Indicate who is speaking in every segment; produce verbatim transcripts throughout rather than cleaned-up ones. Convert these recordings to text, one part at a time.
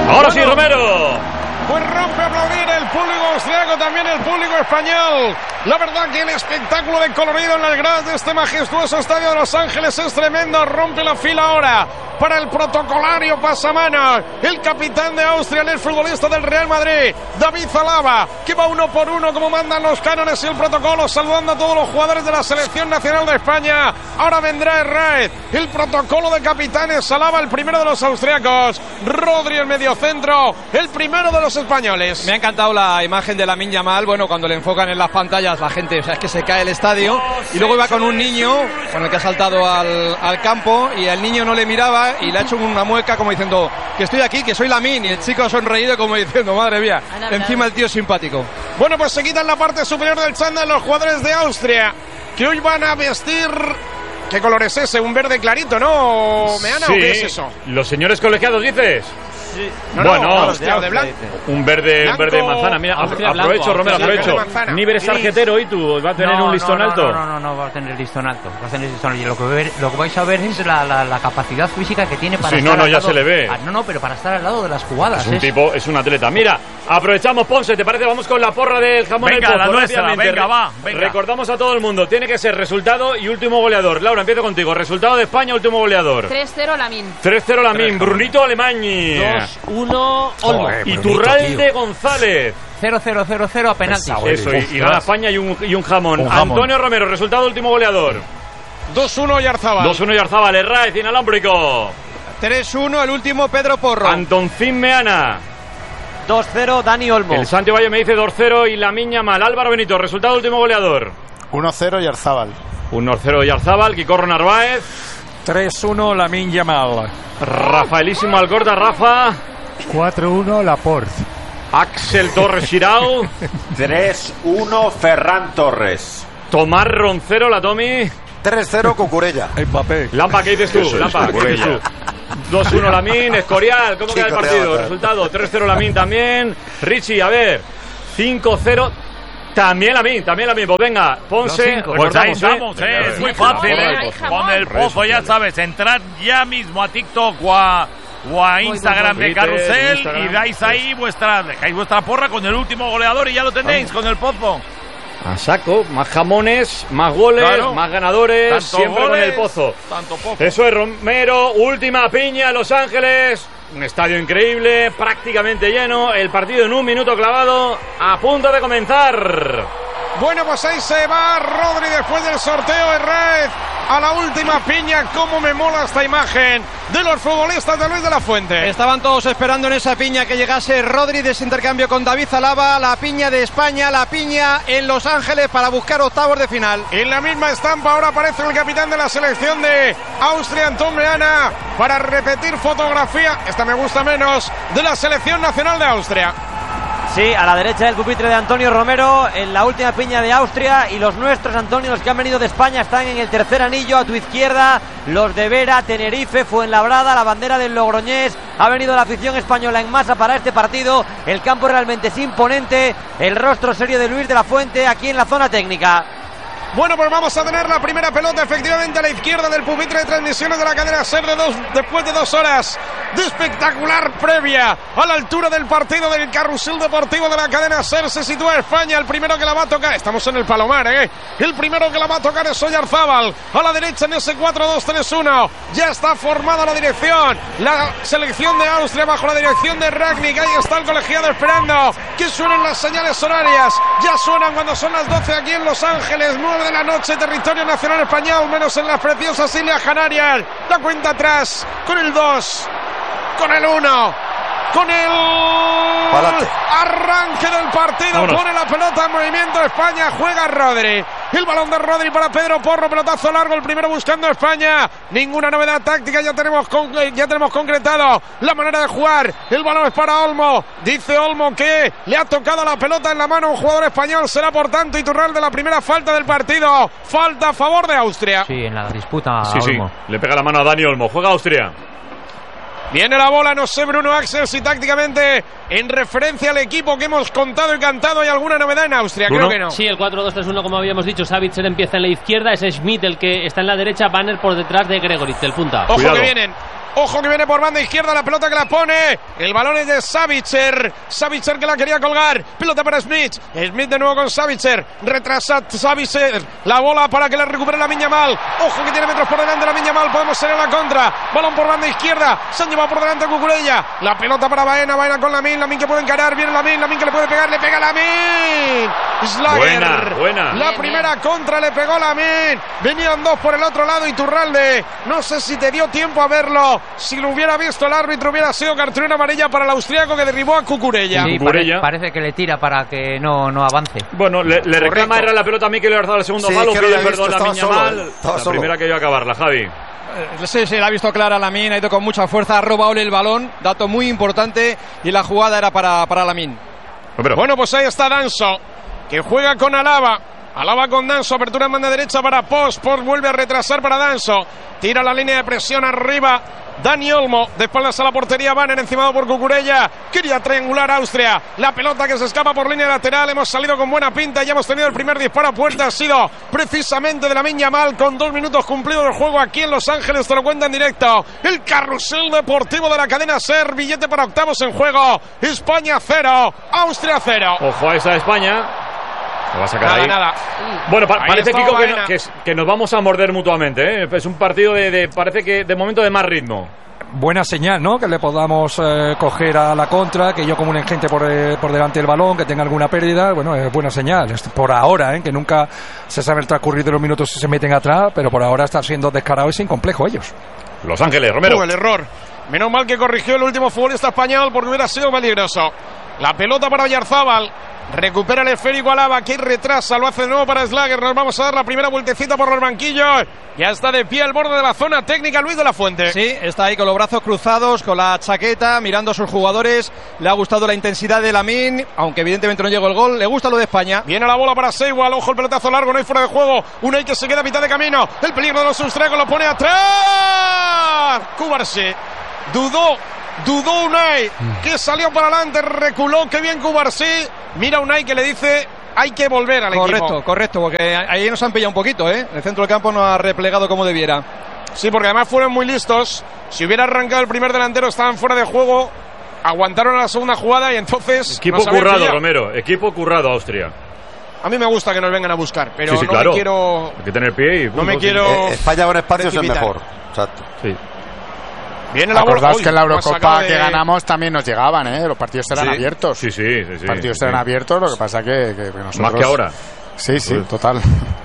Speaker 1: Ahora sí, Romero.
Speaker 2: Pues rompe a aplaudir el público austriaco, también el público español. La verdad que el espectáculo de colorido en las gradas de este majestuoso estadio de Los Ángeles es tremendo. Rompe la fila ahora para el protocolario pasamanos, el capitán de Austria, el futbolista del Real Madrid, David Alaba, que va uno por uno como mandan los cánones y el protocolo, saludando a todos los jugadores de la selección nacional de España. Ahora vendrá Herrera, el protocolo de capitanes. Alaba, el primero de los austriacos, Rodri, el mediocentro, el primero de los españoles.
Speaker 3: Me ha encantado la imagen de Lamine Yamal. Bueno, cuando le enfocan en las pantallas, la gente, o sea, es que se cae el estadio. Y luego iba con un niño con el que ha saltado al, al campo, y el niño no le miraba y le ha hecho una mueca como diciendo que estoy aquí, que soy Lamine, y el chico ha sonreído como diciendo, madre mía, encima el tío es simpático.
Speaker 2: Bueno, pues se quitan la parte superior del chándal los jugadores de Austria, que hoy van a vestir... ¿Qué color es ese? ¿Un verde clarito, no, Meana? Sí. ¿O qué es eso?
Speaker 1: ¿Los señores colegiados dices?
Speaker 2: Sí. No,
Speaker 1: bueno,
Speaker 2: no, Austria, de blanco.
Speaker 1: Un verde,
Speaker 2: blanco,
Speaker 1: un verde manzana. Mira,
Speaker 4: Austria,
Speaker 1: aprovecho,
Speaker 4: blanco,
Speaker 1: Romero, aprovecho.
Speaker 2: Ni
Speaker 1: eres argetero y tú va a tener
Speaker 4: no,
Speaker 1: un listón
Speaker 4: no, no,
Speaker 1: alto.
Speaker 4: No, no, no, no, va a tener listón alto. Va a tener listón alto. Y lo que, ver, lo que vais a ver es la, la, la capacidad física que tiene para
Speaker 1: sí,
Speaker 4: estar
Speaker 1: no, no,
Speaker 4: al
Speaker 1: ya
Speaker 4: lado,
Speaker 1: se le ve.
Speaker 4: Ah, no, no, pero para estar al lado de las jugadas.
Speaker 1: Es un
Speaker 4: es...
Speaker 1: tipo, es un atleta. Mira, aprovechamos, Ponce, ¿te parece? Vamos con la porra del jamón.
Speaker 5: Venga,
Speaker 1: el
Speaker 5: la
Speaker 1: pozo,
Speaker 5: nuestra, venga, va, venga.
Speaker 1: Recordamos a todo el mundo, tiene que ser resultado y último goleador. Laura, empiezo contigo. Resultado de España, último goleador.
Speaker 6: tres cero Lamine.
Speaker 1: tres cero Lamine. Brunito Alemany.
Speaker 6: dos uno Olmo.
Speaker 1: Iturralde González.
Speaker 4: cero cero cero cero a penaltis.
Speaker 1: Eso, y, y gana España y un, y un jamón.
Speaker 5: Un jamón.
Speaker 1: Antonio Romero, resultado último goleador.
Speaker 2: dos uno Yarzábal.
Speaker 1: dos uno Yarzábal. Herraiz, inalámbrico.
Speaker 3: tres uno el último Pedro Porro.
Speaker 1: Antoncín Meana.
Speaker 7: dos cero Dani Olmo.
Speaker 1: El Santi Valle me dice dos cero y Lamine Yamal. Álvaro Benito, resultado último goleador.
Speaker 8: uno cero Yarzábal.
Speaker 1: uno cero Yarzábal. Quicorro Narváez.
Speaker 9: tres uno Lamine Yamal.
Speaker 1: Rafaelísimo Alcorta, Rafa.
Speaker 10: cuatro uno Laporte.
Speaker 1: Axel Torres Xirau.
Speaker 11: tres uno Ferran Torres.
Speaker 1: Tomás Roncero, la Tomi.
Speaker 8: tres cero Cucurella.
Speaker 9: Mbappé.
Speaker 1: Lampa, ¿qué dices tú?
Speaker 8: Eso es,
Speaker 1: Lampa, ¿qué dices tú? dos uno Lamine. Escorial, ¿cómo queda el
Speaker 8: Chico,
Speaker 1: partido?
Speaker 8: te
Speaker 1: Resultado tres cero Lamine también. Richie, a ver. cinco cero también Lamine, también Lamine. Pues venga, Ponce.
Speaker 5: Pues ahí estamos,
Speaker 1: ¿eh?
Speaker 5: ¿eh? Es muy
Speaker 6: Sí,
Speaker 5: fácil,
Speaker 6: jamón,
Speaker 5: ¿eh?
Speaker 6: hay jamón.
Speaker 5: Con el pozo, ya sabes, entrad ya mismo a TikTok o a, o a Instagram
Speaker 1: muy
Speaker 5: de
Speaker 1: bien.
Speaker 5: Carrusel
Speaker 1: Instagram.
Speaker 5: y dais ahí vuestra, dejáis vuestra porra con el último goleador y ya lo tenéis con el pozo.
Speaker 1: A saco, más jamones, más goles,
Speaker 5: Claro.
Speaker 1: más ganadores,
Speaker 5: Tanto
Speaker 1: siempre con
Speaker 5: goles,
Speaker 1: el pozo.
Speaker 5: Tanto pozo.
Speaker 1: Eso es Romero, última piña, Los Ángeles, un estadio increíble, prácticamente lleno, el partido en un minuto clavado, a punto de comenzar.
Speaker 2: Bueno, pues ahí se va Rodri después del sorteo de red a la última piña. Cómo me mola esta imagen de los futbolistas de Luis de la Fuente.
Speaker 3: Estaban todos esperando en esa piña que llegase Rodri de ese intercambio con David Alaba, la piña de España, la piña en Los Ángeles para buscar octavos de final.
Speaker 2: En la misma estampa ahora aparece el capitán de la selección de Austria, Anton Meana, para repetir fotografía, esta me gusta menos, de la selección nacional de Austria.
Speaker 7: Sí, a la derecha del pupitre de Antonio Romero, en la última piña de Austria, y los nuestros, Antonio, los que han venido de España, están en el tercer anillo a tu izquierda, los de Vera, Tenerife, Fuenlabrada, la bandera del Logroñés. Ha venido la afición española en masa para este partido, el campo realmente es imponente, el rostro serio de Luis de la Fuente aquí en la zona técnica.
Speaker 2: Bueno, pues vamos a tener la primera pelota efectivamente a la izquierda del pupitre de transmisiones de la cadena SER de dos, después de dos horas de espectacular previa a la altura del partido del carrusel deportivo de la cadena SER. Se sitúa España, el primero que la va a tocar, estamos en el Palomar, ¿eh? El primero que la va a tocar es Oyarzábal, a la derecha en ese cuatro dos tres uno, ya está formada la dirección, la selección de Austria bajo la dirección de Ragnick. Ahí está el colegiado esperando que suenen las señales horarias, ya suenan cuando son las doce aquí en Los Ángeles, nueve de la noche, territorio nacional español, menos en las preciosas Islas Canarias. La cuenta atrás con el dos, con el uno, con el
Speaker 8: Palate.
Speaker 2: arranque del partido.
Speaker 1: Vámonos.
Speaker 2: Pone la pelota en movimiento España, juega Rodri. El balón de Rodri para Pedro Porro, pelotazo largo, el primero buscando a España. Ninguna novedad táctica, ya tenemos con, ya tenemos concretado la manera de jugar. El balón es para Olmo. Dice Olmo que le ha tocado la pelota en la mano a un jugador español. Será por tanto Iturralde la primera falta del partido. Falta a favor de Austria.
Speaker 4: Sí, en la disputa
Speaker 1: Sí, sí,
Speaker 4: Olmo.
Speaker 1: le pega la mano a Dani Olmo, juega Austria.
Speaker 2: Viene la bola, no sé Bruno Axel si tácticamente en referencia al equipo que hemos contado y cantado hay alguna novedad en Austria.
Speaker 1: Bruno.
Speaker 2: Creo que no.
Speaker 6: Sí, el cuatro dos tres uno, como habíamos dicho. Savitzer empieza en la izquierda, es Schmidt el que está en la derecha, Banner por detrás de Gregoritz, el punta.
Speaker 2: Ojo
Speaker 1: Cuidado.
Speaker 2: que vienen, Ojo que viene por banda izquierda, la pelota que la pone. El balón es de Savitzer. Savitzer que la quería colgar. Pelota para Smith. Smith de nuevo con Savitzer. Retrasa Savitzer. La bola para que la recupere Lamine Yamal. Ojo que tiene metros por delante Lamine Yamal. Podemos ser en la contra. Balón por banda izquierda. Se han llevado por delante a Cucurella. La pelota para Baena. Baena con Lamine. Lamine que puede encarar. Viene Lamine. Lamine que le puede pegar. Le pega Lamine. Slager.
Speaker 1: Buena, buena.
Speaker 2: La
Speaker 6: Bien,
Speaker 2: primera
Speaker 6: bien.
Speaker 2: contra le pegó Lamine. Venían dos por el otro lado. Iturralde. No sé si te dio tiempo a verlo. Si lo hubiera visto el árbitro, hubiera sido cartulina amarilla para el austriaco que derribó a Cucurella.
Speaker 4: Sí,
Speaker 1: Cucurella.
Speaker 4: pare- parece que le tira para que no, no avance.
Speaker 1: Bueno, le, le reclama
Speaker 2: Correcto.
Speaker 1: era la pelota a Mikel Oyarzabal el segundo
Speaker 8: Sí,
Speaker 1: palo,
Speaker 8: que no
Speaker 1: pide
Speaker 8: la he visto,
Speaker 1: perdón a
Speaker 8: estaba
Speaker 1: Lamine
Speaker 8: solo,
Speaker 1: Yamal.
Speaker 8: eh, estaba
Speaker 1: La
Speaker 8: solo.
Speaker 1: primera que iba a acabarla, Javi.
Speaker 3: Eh, Sí, sí, la ha visto clara Lamine, ha ido con mucha fuerza, ha robado el balón, dato muy importante, y la jugada era para, para Lamine.
Speaker 1: Pero,
Speaker 2: Bueno, pues ahí está Danso, que juega con Alaba. Alaba con Danso, apertura en banda derecha para Post. Post vuelve a retrasar para Danso. Tira la línea de presión arriba. Dani Olmo, de espaldas a la portería, Banner encimado por Cucurella. Quería triangular Austria. La pelota que se escapa por línea lateral. Hemos salido con buena pinta. Ya hemos tenido el primer disparo a puerta. Ha sido precisamente de Lamine Yamal con dos minutos cumplidos del juego aquí en Los Ángeles. Te lo cuenta en directo. El carrusel deportivo de la cadena SER. Billete para octavos en juego. España cero, Austria cero.
Speaker 1: ojo a esa de España. Lo va a sacar
Speaker 2: Nada,
Speaker 1: ahí.
Speaker 2: nada.
Speaker 1: Bueno, pa-
Speaker 2: Ahí
Speaker 1: parece,
Speaker 2: estaba
Speaker 1: Kiko, que,
Speaker 2: Baena.
Speaker 1: no- que, es- que nos vamos a morder mutuamente, ¿eh? Es un partido de, de- parece que de momento de más ritmo.
Speaker 9: Buena señal, ¿no? Que le podamos eh, coger a la contra, que yo como un gente por, eh, por delante del balón, que tenga alguna pérdida, bueno, es buena señal. Es por ahora, ¿eh? Que nunca se sabe el transcurrir de los minutos si se meten atrás, pero por ahora están siendo descarados y sin complejo ellos.
Speaker 1: Los Ángeles, Romero.
Speaker 2: Uh, el error. Menos mal que corrigió el último futbolista español porque hubiera sido peligroso. La pelota para Oyarzábal. Recupera el esférico Alaba, que retrasa, lo hace de nuevo para Slager. Nos vamos a dar la primera vueltecita por los banquillos. Ya está de pie al borde de la zona técnica Luis de la Fuente.
Speaker 3: Sí, está ahí con los brazos cruzados, con la chaqueta, mirando a sus jugadores. Le ha gustado la intensidad de Lamine, aunque evidentemente no llegó el gol. Le gusta lo de España.
Speaker 2: Viene la bola para Seiwal, ojo el pelotazo largo, no hay fuera de juego. Unai que se queda a mitad de camino. El peligro de los austriacos lo pone atrás. Cubarsí dudó, dudó Unai, que salió para adelante, reculó. Qué bien Cubarsí. Mira Unai que le dice: hay que volver al
Speaker 3: Correcto,
Speaker 2: equipo.
Speaker 3: correcto, porque ahí nos han pillado un poquito, ¿eh? El centro del campo no ha replegado como debiera.
Speaker 2: Sí, porque además fueron muy listos. Si hubiera arrancado el primer delantero, estaban fuera de juego. Aguantaron a la segunda jugada y entonces.
Speaker 1: Equipo
Speaker 2: nos habían
Speaker 1: currado,
Speaker 2: pillado.
Speaker 1: Romero. Equipo currado, Austria.
Speaker 2: A mí me gusta que nos vengan a buscar, pero
Speaker 1: sí, sí,
Speaker 2: no
Speaker 1: claro.
Speaker 2: me quiero.
Speaker 1: Hay que tener pie y
Speaker 2: No
Speaker 1: punto,
Speaker 2: me
Speaker 1: sí.
Speaker 2: quiero.
Speaker 8: Eh, España con espacio es el
Speaker 2: precipitar.
Speaker 8: mejor. Exacto.
Speaker 1: Sí.
Speaker 2: Viene la bola.
Speaker 12: Acordaos
Speaker 2: Uy,
Speaker 12: que en la
Speaker 2: cómo ha
Speaker 12: Eurocopa
Speaker 2: sacado de-
Speaker 12: que ganamos también nos llegaban, ¿eh? Los partidos eran
Speaker 1: Sí.
Speaker 12: abiertos.
Speaker 1: Sí, sí, sí, sí.
Speaker 12: Los partidos
Speaker 1: sí.
Speaker 12: eran abiertos, lo que pasa que, que nosotros...
Speaker 1: Más que ahora.
Speaker 12: Sí, sí, total.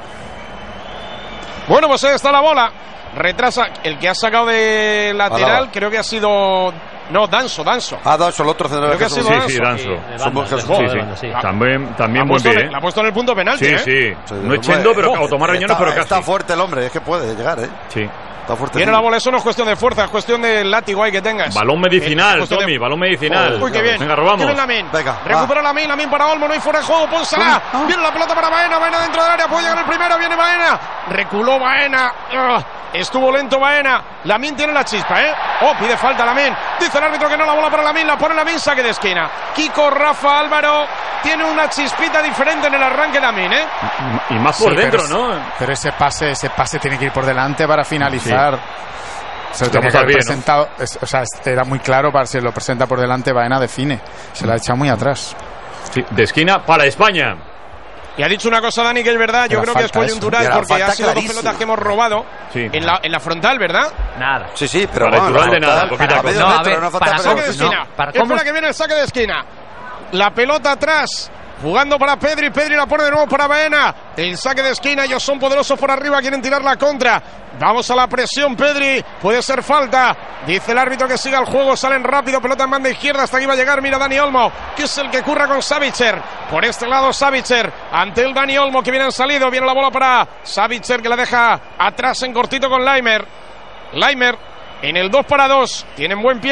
Speaker 2: Bueno, pues ahí está la bola. Retrasa. El que ha sacado de lateral,
Speaker 8: Alaba.
Speaker 2: creo que ha sido. No, Danso, Danso.
Speaker 8: Ha dado eso el otro centro
Speaker 2: Creo que ha
Speaker 8: Jesús.
Speaker 2: sido
Speaker 1: Sí, sí,
Speaker 2: Danso.
Speaker 1: Danso.
Speaker 6: de
Speaker 8: Somos
Speaker 6: banda,
Speaker 8: Jesús.
Speaker 6: de
Speaker 1: Sí,
Speaker 6: banda,
Speaker 1: sí.
Speaker 6: de banda, sí.
Speaker 1: También, también
Speaker 2: La ha
Speaker 1: buen
Speaker 2: puesto
Speaker 1: pie,
Speaker 2: en-
Speaker 1: ¿eh?
Speaker 2: la ha puesto en el punto penalti.
Speaker 1: Sí,
Speaker 2: ¿eh?
Speaker 1: sí.
Speaker 8: Sí,
Speaker 1: No echando, pero
Speaker 8: Ojo,
Speaker 1: o tomar riñones,
Speaker 8: está,
Speaker 1: pero
Speaker 8: está
Speaker 1: casi.
Speaker 8: fuerte el hombre, es que puede llegar, ¿eh?
Speaker 1: Sí.
Speaker 8: Está fuerte.
Speaker 2: Viene la bola, eso no es cuestión de fuerza, es cuestión de látigo ahí que tengas.
Speaker 1: Balón
Speaker 2: Es
Speaker 1: medicinal,
Speaker 2: cuestión de-
Speaker 1: Tommy, balón medicinal.
Speaker 2: Uy, qué bien.
Speaker 1: Venga, robamos.
Speaker 2: Viene Lamine.
Speaker 8: Venga,
Speaker 2: Recupera
Speaker 8: va.
Speaker 2: Lamine, Lamine para Olmo, no hay fuera de juego, pónsela. Viene la pelota para Baena, Baena dentro del área, puede llegar el primero, viene Baena. Reculó Baena. Ugh. Estuvo lento Baena. Lamine tiene la chispa, ¿eh? Oh, pide falta Lamine. Dice el árbitro que no, la bola para Lamine, la pone Lamine, saque de esquina. Kiko, Rafa, Álvaro, tiene una chispita diferente en el arranque Lamine, ¿eh?
Speaker 1: Y más por
Speaker 12: Sí,
Speaker 1: dentro,
Speaker 12: pero,
Speaker 1: ¿no?
Speaker 12: Pero ese pase, ese pase tiene que ir por delante para finalizar. Se lo tenía
Speaker 1: Vamos
Speaker 12: que
Speaker 1: a
Speaker 12: haber
Speaker 1: bien, ¿no?
Speaker 12: presentado, es- o sea, este era muy claro para si lo presenta por delante, Baena define. Se la ha echado muy atrás.
Speaker 1: Sí, de esquina para España.
Speaker 2: Y ha dicho una cosa Dani que es verdad, yo
Speaker 12: Era
Speaker 2: creo que es
Speaker 12: falta eso.
Speaker 2: coyuntural
Speaker 8: Era
Speaker 2: porque ha
Speaker 8: falta
Speaker 2: sido dos
Speaker 8: clarísima.
Speaker 2: pelotas que hemos robado
Speaker 1: Sí.
Speaker 2: en, la, en la frontal, ¿verdad?
Speaker 4: Nada.
Speaker 8: Sí, sí, pero
Speaker 1: Para
Speaker 8: bueno,
Speaker 1: Iturralde
Speaker 8: la
Speaker 1: nada,
Speaker 8: frontal,
Speaker 1: poquita
Speaker 8: a medio
Speaker 4: cosa. No, a
Speaker 8: metro,
Speaker 4: ver,
Speaker 8: no falta
Speaker 4: para
Speaker 8: pero-
Speaker 2: Saque de
Speaker 4: No,
Speaker 2: esquina.
Speaker 4: para cómo-
Speaker 2: Espera que viene el saque de esquina. La pelota atrás. Jugando para Pedri, Pedri la pone de nuevo para Baena. El saque de esquina, ellos son poderosos por arriba, quieren tirar la contra. Vamos a la presión, Pedri. Puede ser falta. Dice el árbitro que siga el juego, salen rápido, pelota en banda izquierda, hasta aquí va a llegar, mira Dani Olmo, que es el que curra con Savitzer. Por este lado Savitzer, ante el Dani Olmo que viene en salido, viene la bola para Savitzer que la deja atrás en cortito con Laimer. Laimer en el dos para dos, tienen buen pie.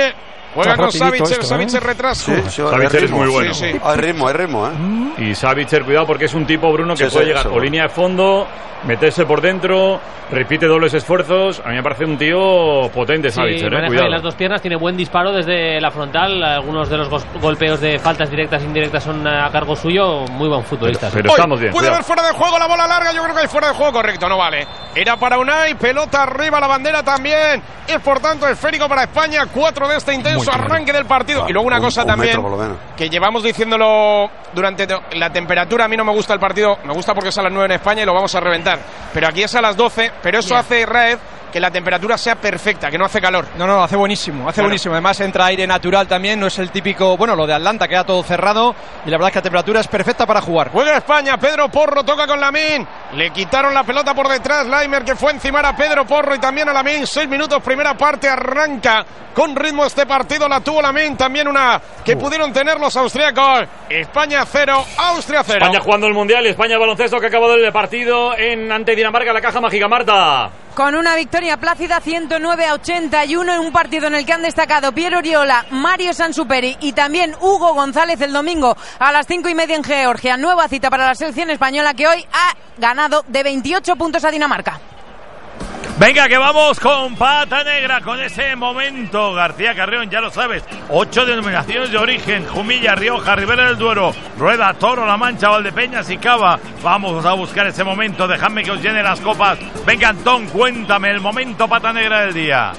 Speaker 2: Juega con Savitzer,
Speaker 9: esto,
Speaker 2: Savitzer
Speaker 9: ¿eh?
Speaker 2: retraso.
Speaker 8: Sí, sí,
Speaker 1: Savitzer
Speaker 8: hay
Speaker 1: es muy
Speaker 8: ritmo.
Speaker 1: bueno.
Speaker 2: Sí, sí.
Speaker 8: Hay ritmo, hay ritmo, ¿eh?
Speaker 1: Y Savitzer, cuidado porque es un tipo, Bruno, que
Speaker 8: Sí,
Speaker 1: puede
Speaker 8: sí,
Speaker 1: llegar
Speaker 8: seguro.
Speaker 1: o línea de fondo, meterse por dentro, repite dobles esfuerzos. A mí me parece un tío potente,
Speaker 6: Sí,
Speaker 1: Savitzer, eh,
Speaker 6: maneja
Speaker 1: cuidado.
Speaker 6: bien las dos piernas, tiene buen disparo desde la frontal. Algunos de los gos- golpeos de faltas directas e indirectas son a cargo suyo. Muy buen futbolista.
Speaker 1: Pero
Speaker 2: Hoy
Speaker 1: estamos bien.
Speaker 2: puede
Speaker 1: cuidado.
Speaker 2: haber fuera de juego la bola larga. Yo creo que hay fuera de juego, correcto, no vale. Era para Unai, pelota arriba, la bandera también. Es por tanto esférico para España. Cuatro de este intenso
Speaker 9: Muy claro.
Speaker 2: arranque del partido. Y luego una
Speaker 8: Un-
Speaker 2: cosa
Speaker 8: un
Speaker 2: también
Speaker 8: metro, por lo menos.
Speaker 2: que llevamos diciéndolo durante to- la temperatura. A mí no me gusta el partido, me gusta porque es a las nueve en España y lo vamos a reventar. Pero aquí es a las doce, pero eso hace, Raed, que la temperatura sea perfecta, que no hace calor.
Speaker 3: No, no, hace buenísimo, hace
Speaker 2: Claro.
Speaker 3: buenísimo. Además entra aire natural también, no es el típico, bueno, lo de Atlanta, queda todo cerrado y la verdad es que la temperatura es perfecta para jugar.
Speaker 2: Juega España, Pedro Porro toca con Lamín. Le quitaron la pelota por detrás, Laimer que fue encimar a Pedro Porro y también a Lamín. Seis minutos, primera parte, arranca con ritmo este partido. La tuvo Lamín, también una que pudieron tener los austríacos. España cero, Austria cero.
Speaker 1: España jugando el Mundial y España baloncesto que ha acabado el partido en ante Dinamarca, la caja mágica, Marta.
Speaker 13: Con una victoria plácida ciento nueve a ochenta y uno en un partido en el que han destacado Piero Oriola, Mario Sansuperi y también Hugo González el domingo a las cinco y media en Georgia. Nueva cita para la selección española que hoy ha ganado de veintiocho puntos a Dinamarca.
Speaker 5: Venga, que vamos con Pata Negra, con ese momento. García Carrión, ya lo sabes. Ocho denominaciones de origen: Jumilla, Rioja, Ribera del Duero, Rueda, Toro, La Mancha, Valdepeñas y Cava. Vamos a buscar ese momento. Dejadme que os llene las copas. Venga, Antón, cuéntame el momento Pata Negra del día.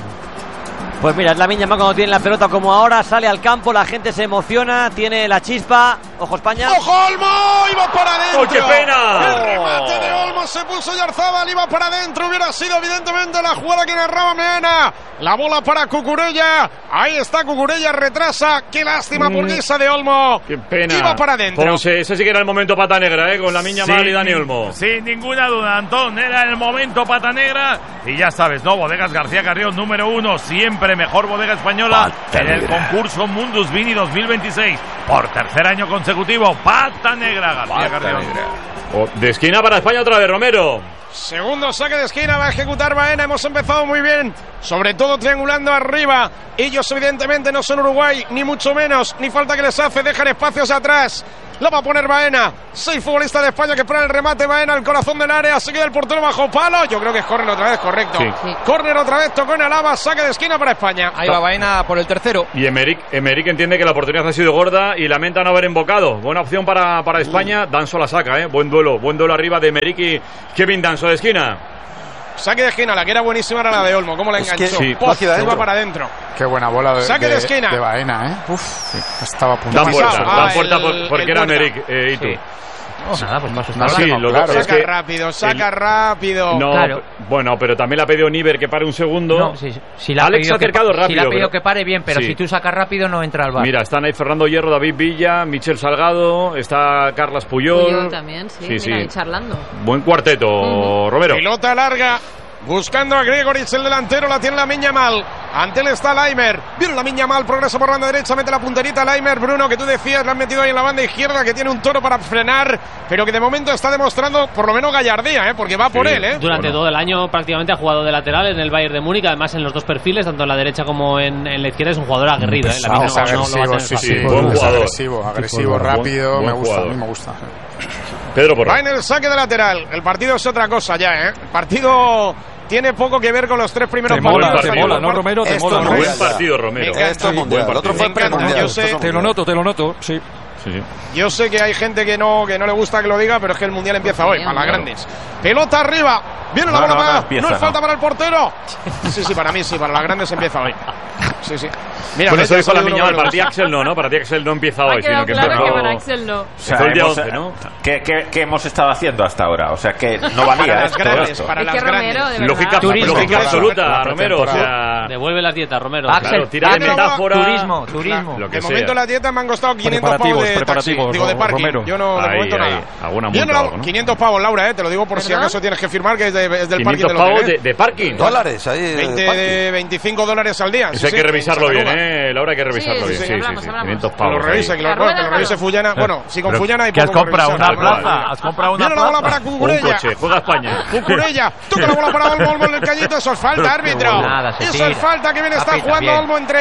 Speaker 7: Pues mira, es Lamine Yamal cuando tiene la pelota como ahora, sale al campo, la gente se emociona, tiene la chispa. Ojo España.
Speaker 2: ¡Ojo Olmo! ¡Iba para adentro!
Speaker 1: ¡Oh, qué pena!
Speaker 2: El remate de Olmo se puso Yarzábal, iba para adentro. Hubiera sido evidentemente la jugada que narraba Meana. La bola para Cucurella. Ahí está Cucurella, retrasa. ¡Qué lástima por esa de Olmo!
Speaker 1: ¡Qué pena!
Speaker 2: Iba para adentro.
Speaker 1: Ponce, ese sí que era el momento Pata Negra, ¿eh? Con Lamine Yamal y Dani Olmo.
Speaker 5: Sin ninguna duda, Antón, era el momento Pata Negra. Y ya sabes, ¿no? Bodegas García Carrión, número uno, siempre mejor bodega española
Speaker 8: Pata
Speaker 5: en el
Speaker 8: Negra.
Speaker 5: concurso Mundus Vini dos mil veintiséis. Por tercer año consecutivo, Pata Negra, García
Speaker 8: Pata
Speaker 5: Carrión.
Speaker 8: Negra.
Speaker 1: Oh, de esquina para España otra vez, Romero.
Speaker 2: Segundo saque de esquina, va a ejecutar Baena. Hemos empezado muy bien, sobre todo triangulando arriba. Ellos evidentemente no son Uruguay, ni mucho menos, ni falta que les hace, dejan espacios atrás. La va a poner Baena. Seis futbolistas de España que esperan el remate. Baena al corazón del área, se queda el portero bajo palo. Yo creo que es córner otra vez, correcto.
Speaker 1: Sí.
Speaker 13: Sí.
Speaker 2: Córner otra vez, tocó en Alaba, saque de esquina para España.
Speaker 3: Ahí va Baena por el tercero.
Speaker 1: Y Emerick, Emerick entiende que la oportunidad ha sido gorda y lamenta no haber invocado. Buena opción para, para España. Danso la saca, ¿eh? Buen duelo. Buen duelo arriba de Emerick y Kevin Danso de esquina.
Speaker 2: Saque de esquina, la que era buenísima era la de Olmo. ¿Cómo la
Speaker 8: Es
Speaker 2: enganchó?
Speaker 8: que- sí,
Speaker 2: Pof,
Speaker 8: hacia adentro.
Speaker 2: iba para adentro.
Speaker 12: Qué buena bola de,
Speaker 2: Saque de esquina.
Speaker 12: de Baena, ¿eh? Uf, estaba a punto
Speaker 1: Dan
Speaker 12: de
Speaker 1: puerta,
Speaker 12: pasar.
Speaker 2: Ah,
Speaker 1: dan puerta
Speaker 2: el-
Speaker 1: por- porque
Speaker 2: el
Speaker 1: era
Speaker 2: puerta.
Speaker 1: Emerick eh, y tú.
Speaker 4: Sí. Nada, pues más
Speaker 12: No,
Speaker 1: Sí,
Speaker 12: no,
Speaker 1: lo-
Speaker 12: claro.
Speaker 1: es
Speaker 2: Saca
Speaker 1: que
Speaker 2: rápido, saca rápido.
Speaker 1: No,
Speaker 4: Claro.
Speaker 1: p- bueno, pero también le ha pedido Niver que pare un segundo.
Speaker 4: No, si, si le ha
Speaker 1: Alex
Speaker 4: pedido
Speaker 1: ha acercado
Speaker 4: que, pa- si le
Speaker 1: rápido,
Speaker 4: ha pedido
Speaker 1: pero-
Speaker 4: que pare bien, pero
Speaker 1: Sí.
Speaker 4: si tú sacas rápido no entra al bar.
Speaker 1: Mira, están ahí Fernando Hierro, David Villa, Michel Salgado, está Carlas Puyol.
Speaker 14: Puyol también, sí,
Speaker 1: Sí,
Speaker 14: mira,
Speaker 1: sí.
Speaker 14: ahí charlando.
Speaker 1: Buen cuarteto,
Speaker 14: Ujú.
Speaker 1: Romero.
Speaker 2: Pelota larga. Buscando a Gregoric, el delantero, la tiene Lamine Yamal. Ante él está Laimer. Viene Lamine Yamal, progresa por banda derecha, mete la punterita Laimer. Bruno, que tú decías, le han metido ahí en la banda izquierda, que tiene un toro para frenar, pero que de momento está demostrando por lo menos gallardía, ¿eh? Porque va por
Speaker 1: Sí.
Speaker 2: él, ¿eh?
Speaker 6: Durante
Speaker 1: Bueno.
Speaker 6: todo el año prácticamente ha jugado de lateral en el Bayern de Múnich, además en los dos perfiles, tanto en la derecha como en, en la izquierda. Es un jugador aguerrido, ¿eh? Lamine
Speaker 12: Es
Speaker 6: no- no lo va a
Speaker 12: agresivo,
Speaker 6: tener
Speaker 12: sí,
Speaker 6: fácil.
Speaker 12: sí,
Speaker 1: Sí, buen
Speaker 12: es
Speaker 1: jugador.
Speaker 12: agresivo, agresivo,
Speaker 1: Buen-
Speaker 12: rápido,
Speaker 1: buen
Speaker 12: me gusta,
Speaker 1: jugador.
Speaker 12: a mí me gusta.
Speaker 1: Pedro Porro.
Speaker 2: Va en el saque de lateral. El partido es otra cosa ya, ¿eh? El partido tiene poco que ver con los tres primeros
Speaker 9: Te mola,
Speaker 2: partidos.
Speaker 9: te mola, ¿no, Romero? Te
Speaker 8: Esto
Speaker 9: mola,
Speaker 8: no
Speaker 9: ¿no?
Speaker 8: es
Speaker 1: Buen partido, Romero.
Speaker 2: Me
Speaker 8: Esto es
Speaker 2: Sí,
Speaker 8: mundial.
Speaker 1: buen
Speaker 8: El otro fue
Speaker 2: partido. Me encanta,
Speaker 8: premundial.
Speaker 2: yo
Speaker 8: Esto
Speaker 2: sé-
Speaker 8: es
Speaker 9: Te lo
Speaker 8: mundial.
Speaker 9: noto, te lo noto, sí.
Speaker 1: Sí, sí.
Speaker 2: Yo sé que hay gente que no, que no le gusta que lo diga, pero es que el mundial empieza hoy, para las
Speaker 1: Claro.
Speaker 2: grandes. Pelota arriba. Viene la
Speaker 11: No,
Speaker 2: bola
Speaker 11: no, no
Speaker 2: para.
Speaker 11: empieza,
Speaker 2: no es falta
Speaker 11: no.
Speaker 2: para el portero. Sí, sí, para mí sí, para las grandes empieza hoy. Sí, sí. Mira,
Speaker 1: Bueno,
Speaker 2: ves,
Speaker 1: eso
Speaker 2: ya
Speaker 1: dijo la
Speaker 2: salió uno
Speaker 1: Miñamal.
Speaker 2: de los-
Speaker 1: Para ti Axel no, ¿no? Para ti Axel no empieza
Speaker 14: Ha
Speaker 1: hoy, sino
Speaker 14: quedado
Speaker 1: que
Speaker 14: claro
Speaker 1: empezó,
Speaker 14: que para Axel no.
Speaker 11: O sea,
Speaker 1: empezó el día
Speaker 11: hemos,
Speaker 1: once, ¿no?
Speaker 11: ¿qué, qué, qué hemos estado haciendo hasta ahora? O sea, que no
Speaker 2: Para
Speaker 11: valía
Speaker 2: las
Speaker 11: esto.
Speaker 2: grandes,
Speaker 11: esto.
Speaker 2: para
Speaker 14: Es
Speaker 2: las
Speaker 14: que Romero,
Speaker 2: grandes.
Speaker 14: de verdad.
Speaker 1: Lógica,
Speaker 4: Turismo.
Speaker 1: lógica
Speaker 2: Claro.
Speaker 1: absoluta,
Speaker 12: La
Speaker 1: Romero. O sea,
Speaker 6: Ah, Devuelve las dietas, Romero.
Speaker 4: Axel,
Speaker 1: claro, tira de
Speaker 2: Axel,
Speaker 1: metáfora.
Speaker 4: Turismo, turismo.
Speaker 1: Lo que
Speaker 2: De
Speaker 1: sea.
Speaker 2: momento las dietas me han costado quinientos pavos
Speaker 9: Preparativos,
Speaker 2: de taxi.
Speaker 9: preparativos,
Speaker 2: Digo, de parking.
Speaker 9: Romero.
Speaker 2: Yo no, de
Speaker 1: Ahí,
Speaker 2: momento
Speaker 1: ahí.
Speaker 2: nada.
Speaker 1: Alguna
Speaker 2: Viene
Speaker 1: multa
Speaker 2: la-
Speaker 1: o algo, ¿no?
Speaker 2: quinientos pavos, Laura, eh, te lo digo por si
Speaker 14: ¿Perdón?
Speaker 2: acaso tienes que firmar que es, de- es del parking
Speaker 1: quinientos
Speaker 2: del
Speaker 1: pavos
Speaker 2: hotel,
Speaker 1: de,
Speaker 2: ¿eh?
Speaker 1: de parking.
Speaker 8: Dólares, ahí. eh,
Speaker 2: veinte,
Speaker 8: parking.
Speaker 2: veinticinco dólares al día.
Speaker 1: Eso
Speaker 2: Sí,
Speaker 1: hay
Speaker 2: sí,
Speaker 1: que revisarlo
Speaker 2: en
Speaker 1: bien,
Speaker 2: Santa Cruz.
Speaker 1: ¿eh? Laura, hay que revisarlo
Speaker 2: sí,
Speaker 1: bien.
Speaker 2: sí,
Speaker 1: Sí, sí,
Speaker 14: hablamos,
Speaker 1: sí.
Speaker 14: hablamos.
Speaker 1: quinientos
Speaker 2: Que
Speaker 1: pavos.
Speaker 2: lo revise,
Speaker 1: ahí.
Speaker 2: que lo,
Speaker 14: La
Speaker 2: bueno, que
Speaker 14: rueda,
Speaker 2: lo revise
Speaker 14: claro.
Speaker 2: Fullana. Bueno, si con
Speaker 5: Pero,
Speaker 2: Fullana hay
Speaker 5: ¿qué has
Speaker 2: poco que
Speaker 5: comprado?
Speaker 2: revisar.
Speaker 5: ¿Una plaza? ¿Has comprado una
Speaker 2: Viene la bola
Speaker 5: plaza?
Speaker 2: para
Speaker 1: Un
Speaker 2: Cucurella.
Speaker 1: coche, juega España.
Speaker 2: Cucurella, toca la bola para Olmo, Olmo en el cañito, eso es falta, árbitro.
Speaker 4: Nada, se
Speaker 2: Eso
Speaker 4: tira.
Speaker 2: es falta, que bien está
Speaker 4: Apita
Speaker 2: jugando
Speaker 4: bien.
Speaker 2: Olmo entre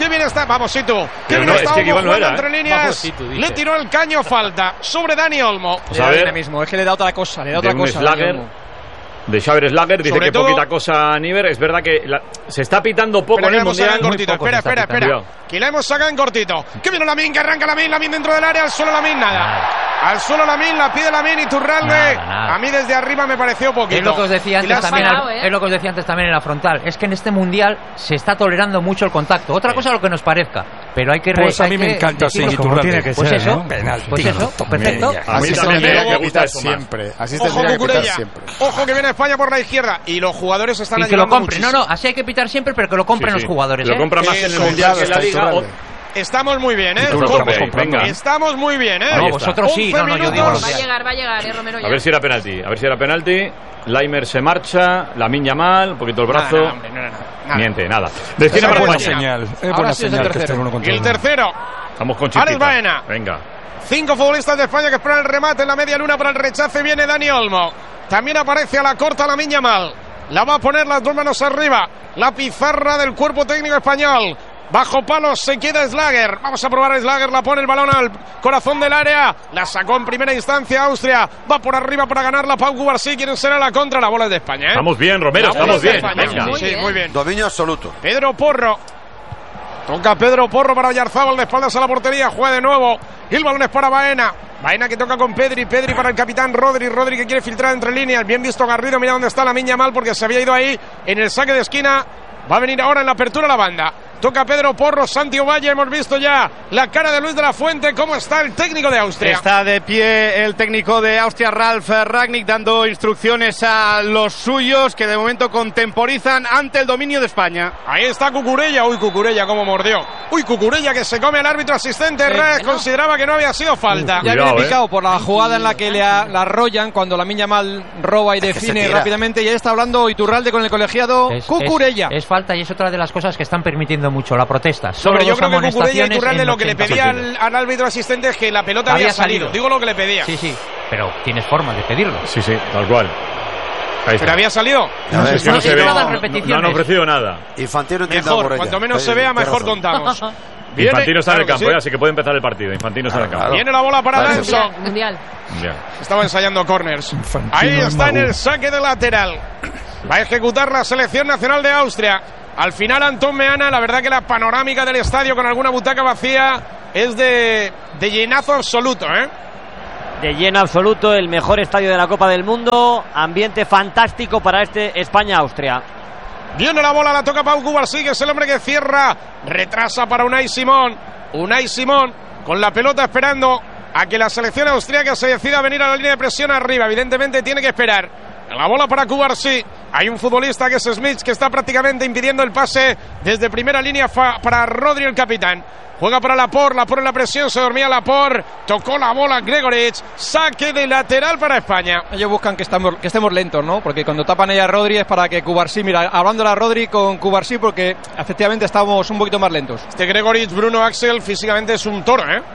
Speaker 2: Qué bien está. Vamos, Situ. Qué
Speaker 1: Pero
Speaker 2: bien
Speaker 1: no,
Speaker 2: está
Speaker 1: es que
Speaker 2: Olmo
Speaker 1: igual no
Speaker 2: jugando
Speaker 1: era,
Speaker 2: entre
Speaker 1: ¿eh?
Speaker 2: líneas.
Speaker 6: Vamos, Situ, dice.
Speaker 2: Le tiró el caño, falta sobre Dani Olmo.
Speaker 1: Pues a ver,
Speaker 3: mismo, es que le da otra cosa, le da
Speaker 1: de
Speaker 3: otra
Speaker 1: un
Speaker 3: cosa.
Speaker 1: Slager,
Speaker 3: Dani Olmo.
Speaker 1: de Xaver Slager, dice
Speaker 2: Sobre
Speaker 1: que
Speaker 2: todo-
Speaker 1: poquita cosa Niver. Es verdad que la- se está pitando poco
Speaker 2: Espera,
Speaker 1: en
Speaker 2: que
Speaker 1: el
Speaker 2: la hemos sacado
Speaker 1: Mundial.
Speaker 2: en cortito.
Speaker 4: poco
Speaker 2: Espera,
Speaker 4: se está
Speaker 2: espera, espera.
Speaker 1: pitando.
Speaker 2: Que la hemos sacado en cortito. Que viene Lamin, que arranca Lamin, Lamin dentro del área, al suelo Lamin, nada. Al suelo Lamin, la pide Lamin y Turralde.
Speaker 4: Nada, nada.
Speaker 2: A mí desde arriba me pareció poquito.
Speaker 4: Es lo que os decía
Speaker 2: Y
Speaker 4: antes
Speaker 2: la has
Speaker 4: también,
Speaker 2: parado,
Speaker 4: al-
Speaker 2: ¿eh?
Speaker 4: es lo que os decía antes también en la frontal. Es que en este mundial se está tolerando mucho el contacto. Otra cosa es lo que nos parezca, pero hay que
Speaker 9: Pues a
Speaker 4: hay
Speaker 9: mí me
Speaker 4: que
Speaker 9: encanta
Speaker 4: decirlo
Speaker 9: así,
Speaker 4: como
Speaker 9: Iturralde.
Speaker 4: tiene que pues ser, eso,
Speaker 9: ¿no? Penalti.
Speaker 4: pues eso, pues perfecto.
Speaker 1: A mí
Speaker 12: Así se
Speaker 1: también
Speaker 12: tendría
Speaker 1: me
Speaker 12: que
Speaker 1: gusta
Speaker 12: pitar
Speaker 1: eso más.
Speaker 12: siempre. Así se
Speaker 2: Ojo
Speaker 12: tendría que pitar
Speaker 2: Cucurella.
Speaker 12: siempre.
Speaker 2: Ojo que viene España por la izquierda. Y los jugadores están
Speaker 4: Y que lo
Speaker 2: ayudando
Speaker 4: compren. No,
Speaker 2: muchísimo.
Speaker 4: no, así hay que pitar siempre, pero que lo compren
Speaker 1: Sí, sí.
Speaker 4: los jugadores.
Speaker 1: Lo
Speaker 4: ¿eh?
Speaker 1: compran más en el
Speaker 2: Eso,
Speaker 1: Mundial que en la
Speaker 12: está
Speaker 1: Liga.
Speaker 12: Iturralde.
Speaker 2: Estamos muy bien, ¿eh?
Speaker 1: Y tú lo
Speaker 2: Con-
Speaker 1: compras, venga.
Speaker 2: Estamos muy bien, ¿eh?
Speaker 4: No,
Speaker 1: Ahí
Speaker 4: vosotros
Speaker 2: está.
Speaker 4: sí, no, no, yo
Speaker 2: once
Speaker 4: digo los
Speaker 2: minutos.
Speaker 14: Va a
Speaker 4: días.
Speaker 14: llegar, va a llegar, eh, Romero ya.
Speaker 1: A ver si era penalti, a ver si era penalti. Laimer se marcha, Lamin Yamal, un poquito el brazo.
Speaker 2: Nada, hombre, no era nada. Nada.
Speaker 1: Miente, nada. Decide
Speaker 2: Es
Speaker 1: para
Speaker 2: buena
Speaker 1: España.
Speaker 9: señal. Es
Speaker 3: Ahora
Speaker 9: buena
Speaker 3: sí es el
Speaker 9: señal que
Speaker 3: tercero.
Speaker 9: estén uno
Speaker 2: Y
Speaker 9: contra
Speaker 2: el
Speaker 9: uno.
Speaker 2: tercero.
Speaker 1: Vamos con
Speaker 2: Alex
Speaker 1: Chiquita.
Speaker 2: Baena.
Speaker 1: Venga.
Speaker 2: Cinco futbolistas de España que esperan el remate en la media luna para el rechace. Viene Dani Olmo. También aparece a la corta Lamin Yamal. La va a poner las dos manos arriba. La pizarra del cuerpo técnico español. Bajo palos se queda Slager. Vamos a probar a Slager. La pone el balón al corazón del área. La sacó en primera instancia Austria. Va por arriba para ganarla Pau Cubarsí. Quieren ser a la contra. La bola es de España, ¿eh?
Speaker 1: Estamos bien, Romero,
Speaker 2: La bola
Speaker 1: estamos
Speaker 2: es de
Speaker 1: bien.
Speaker 2: España.
Speaker 1: Venga.
Speaker 14: Muy
Speaker 2: Sí,
Speaker 14: bien.
Speaker 2: muy bien.
Speaker 8: Dominio absoluto.
Speaker 2: Pedro Porro. Toca Pedro Porro para Oyarzábal, de espaldas a la portería, juega de nuevo. Y el balón es para Baena. Baena que toca con Pedri, Pedri para el capitán Rodri, Rodri que quiere filtrar entre líneas. Bien visto Garrido, mira dónde está Lamin Yamal porque se había ido ahí en el saque de esquina. Va a venir ahora en la apertura la banda. Toca Pedro Porro, Santi Ovalle, hemos visto ya la cara de Luis de la Fuente. ¿Cómo está el técnico de Austria?
Speaker 15: Está de pie el técnico de Austria, Ralf Rangnick, dando instrucciones a los suyos que de momento contemporizan ante el dominio de España.
Speaker 2: Ahí está Cucurella. Uy, Cucurella, cómo mordió. Uy, Cucurella que se come al árbitro asistente. Reyes consideraba que no había sido falta.
Speaker 3: Ya viene picado por la jugada en la que le a- la arrollan cuando la Miña mal roba y
Speaker 4: que
Speaker 3: define
Speaker 4: se tira.
Speaker 3: rápidamente. Y ahí está hablando Iturralde con el colegiado
Speaker 4: Es-
Speaker 3: Cucurella.
Speaker 4: Es, es falta y es otra de las cosas que están permitiendo mucho, la protesta. Solo
Speaker 2: Sobre yo
Speaker 4: dos
Speaker 2: creo que Cucurella y
Speaker 4: amonestaciones
Speaker 2: Turralde
Speaker 4: en
Speaker 2: lo que le
Speaker 4: ochenta
Speaker 2: pedía
Speaker 4: partidos.
Speaker 2: al, al árbitro asistente es que la pelota había,
Speaker 4: Había
Speaker 2: salido.
Speaker 4: salido.
Speaker 2: Digo lo que le pedía.
Speaker 4: Sí, sí, pero tienes forma de pedirlo.
Speaker 1: Sí, sí, tal cual. Ahí está.
Speaker 2: Pero había salido.
Speaker 1: No, es que no,
Speaker 4: No,
Speaker 1: se
Speaker 4: es
Speaker 1: ve.
Speaker 4: que no dan
Speaker 1: No,
Speaker 4: repeticiones.
Speaker 1: no han ofrecido nada.
Speaker 8: Infantino entiende
Speaker 2: Mejor,
Speaker 8: por ella.
Speaker 2: cuanto menos
Speaker 8: Sí,
Speaker 2: se vea,
Speaker 8: tiene
Speaker 2: mejor
Speaker 8: razón.
Speaker 2: contamos. Viene-
Speaker 1: Infantino está en el
Speaker 2: claro que
Speaker 1: campo,
Speaker 2: sí.
Speaker 1: ¿eh? Así que puede empezar el partido. Infantino está en el campo.
Speaker 2: Viene la bola para
Speaker 8: Vale.
Speaker 2: Denso.
Speaker 14: Mundial.
Speaker 1: Bien.
Speaker 2: Estaba ensayando corners.
Speaker 9: Infantino
Speaker 2: Ahí
Speaker 9: es
Speaker 2: está en
Speaker 9: Magú.
Speaker 2: el saque de lateral. Va a ejecutar la selección nacional de Austria. Al final Antón Meana, la verdad que la panorámica del estadio con alguna butaca vacía es de, de llenazo absoluto, ¿eh?
Speaker 7: De lleno absoluto, el mejor estadio de la Copa del Mundo. Ambiente fantástico para este España-Austria.
Speaker 2: Viene la bola, la toca Pau Cubarsí, que es el hombre que cierra. Retrasa para Unai Simón. Unai Simón con la pelota esperando a que la selección austríaca se decida a venir a la línea de presión arriba. Evidentemente tiene que esperar. La bola para Cubarsí. Hay un futbolista que es Smith que está prácticamente impidiendo el pase desde primera línea fa- para Rodri, el capitán. Juega para Laporte, Laporte en la presión, se dormía Laporte, tocó la bola Gregoric, saque de lateral para España.
Speaker 3: Ellos buscan que estamos, que estemos lentos, ¿no? Porque cuando tapan ella a Rodri es para que Cubarsí, mira, hablando a Rodri con Cubarsí porque efectivamente estamos un poquito más lentos.
Speaker 2: Este Gregoric, Bruno Axel, físicamente es un toro, ¿eh?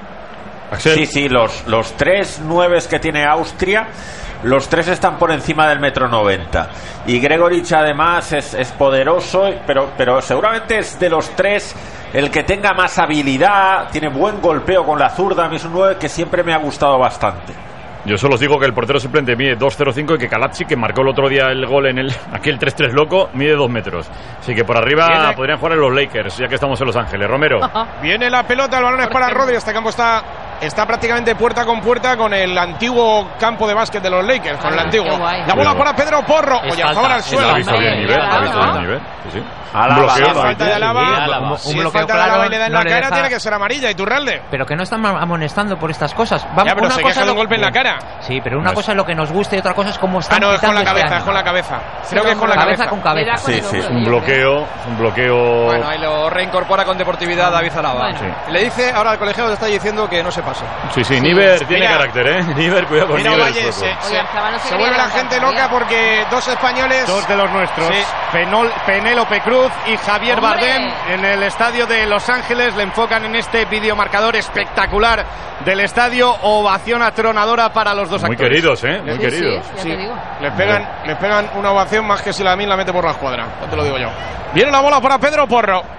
Speaker 11: Sí, sí, los, los tres nueves que tiene Austria, los tres están por encima del metro noventa. Y Gregoric además es, es poderoso, pero, pero seguramente es de los tres el que tenga más habilidad, tiene buen golpeo con la zurda. A mí es un nueve que siempre me ha gustado bastante.
Speaker 1: Yo solo os digo que el portero suplente mide dos cero cinco y que Calazzi, que marcó el otro día el gol en el aquel tres tres loco, mide dos metros. Así que por arriba
Speaker 2: Viene-
Speaker 1: podrían jugar en los Lakers, ya que estamos en Los Ángeles. Romero.
Speaker 2: Viene la pelota, el balón es para Rodri. Este campo está, está prácticamente puerta con puerta con el antiguo campo de básquet de los Lakers, con el
Speaker 14: Ah,
Speaker 2: antiguo.
Speaker 14: qué guay.
Speaker 2: La bola
Speaker 1: Cuidado.
Speaker 2: para Pedro Porro.
Speaker 6: Es
Speaker 2: Oye,
Speaker 6: falta,
Speaker 2: favor al
Speaker 6: es
Speaker 2: suelo.
Speaker 1: Lo ha visto bien
Speaker 14: Hombre,
Speaker 1: nivel, lo ha visto
Speaker 14: Alaba.
Speaker 1: bien nivel. Sí, sí.
Speaker 11: Alaba,
Speaker 1: Un bloqueo.
Speaker 11: Alaba.
Speaker 2: Falta de Alaba.
Speaker 6: Sí, Alaba.
Speaker 4: Un
Speaker 2: Si es
Speaker 4: bloqueo
Speaker 2: falta de Alaba
Speaker 4: claro
Speaker 2: y le da en
Speaker 4: no
Speaker 2: la
Speaker 4: le
Speaker 2: cara,
Speaker 4: deja-
Speaker 2: tiene que ser amarilla. Iturralde.
Speaker 4: Pero que no están amonestando por estas cosas. Vamos,
Speaker 2: Ya, pero
Speaker 4: una
Speaker 2: se
Speaker 4: cosa
Speaker 2: queja
Speaker 4: es
Speaker 2: de un
Speaker 4: lo-
Speaker 2: golpe en la cara.
Speaker 4: Sí, pero una
Speaker 1: No es-
Speaker 4: cosa es lo que nos gusta y otra cosa es cómo están
Speaker 2: Ah, no, es con la
Speaker 4: quitando este
Speaker 2: cabeza, es
Speaker 4: año.
Speaker 2: con la cabeza. Creo que es con la
Speaker 4: cabeza
Speaker 2: cabeza.
Speaker 4: con
Speaker 14: Le
Speaker 4: cabeza.
Speaker 14: da con
Speaker 11: Sí,
Speaker 14: el
Speaker 11: sí,
Speaker 14: hombro,
Speaker 1: Es un
Speaker 14: yo
Speaker 1: bloqueo, es un bloqueo.
Speaker 3: Bueno, ahí lo reincorpora con deportividad David Alaba.
Speaker 14: Bueno.
Speaker 1: Sí.
Speaker 3: Le dice, ahora el colegiado le está diciendo que no se pase.
Speaker 1: Sí, sí, Niver tiene
Speaker 2: Mira.
Speaker 1: carácter, ¿eh? Niver, cuidado con
Speaker 2: Mira,
Speaker 1: Niver.
Speaker 2: Ovalle,
Speaker 1: el
Speaker 2: se,
Speaker 1: sueco.
Speaker 2: se-
Speaker 14: Oye, Arzabalón no se
Speaker 2: se
Speaker 14: quería
Speaker 2: vuelve la
Speaker 14: levantar
Speaker 2: gente
Speaker 14: todavía.
Speaker 2: loca porque dos españoles.
Speaker 15: Dos de los nuestros,
Speaker 2: Sí.
Speaker 15: Penol- Penélope Cruz y Javier
Speaker 14: ¡Hombre!
Speaker 15: Bardem, en el estadio de Los Ángeles. Le enfocan en este videomarcador espectacular del estadio. Ovación atronadora para los dos
Speaker 1: Muy
Speaker 15: actores.
Speaker 1: queridos, ¿eh? Muy
Speaker 14: Sí,
Speaker 1: queridos.
Speaker 14: sí, ya
Speaker 2: Sí.
Speaker 14: te digo.
Speaker 2: Les pegan, les pegan una ovación más que si la min la mete por la escuadra. Ya te lo digo yo. Viene la bola para Pedro Porro.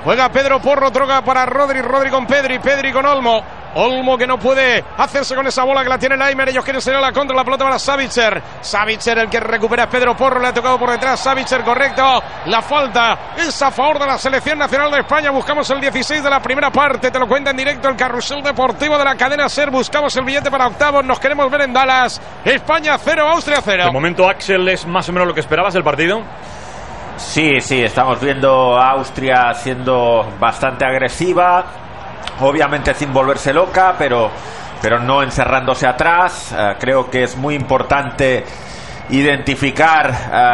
Speaker 2: Juega Pedro Porro, troca para Rodri, Rodri con Pedri, Pedri con Olmo. Olmo que no puede hacerse con esa bola que la tiene Laimer. Ellos quieren salir a la contra, la pelota para Savitzer. Savitzer, el que recupera es Pedro Porro, le ha tocado por detrás. Savitzer, correcto. La falta es a favor de la selección nacional de España. Buscamos el dieciséis de la primera parte. Te lo cuenta en directo el Carrusel Deportivo de la cadena SER. Buscamos el billete para octavos. Nos queremos ver en Dallas. España cero, Austria cero.
Speaker 1: De momento, Axel, es más o menos lo que esperabas del partido.
Speaker 11: Sí, sí, estamos viendo a Austria siendo bastante agresiva, obviamente sin volverse loca, pero, pero no encerrándose atrás. Uh, creo que es muy importante identificar uh,